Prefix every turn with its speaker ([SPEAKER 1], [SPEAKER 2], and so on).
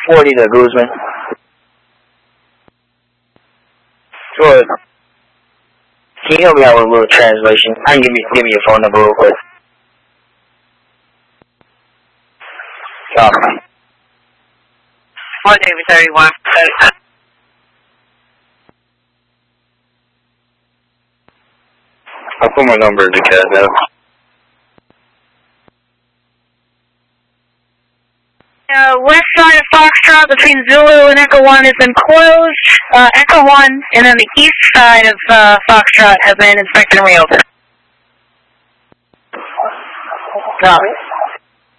[SPEAKER 1] 40 to Guzman. Good. Can you help me out with a little translation? I can give me your phone number real quick. Copy.
[SPEAKER 2] 1 David 31.
[SPEAKER 3] I'll put my number in the cat now.
[SPEAKER 2] West side of Foxtrot between Zulu and Echo 1 has been closed. Echo 1 and then the east side of Foxtrot have been inspected and reopened.
[SPEAKER 1] Copy.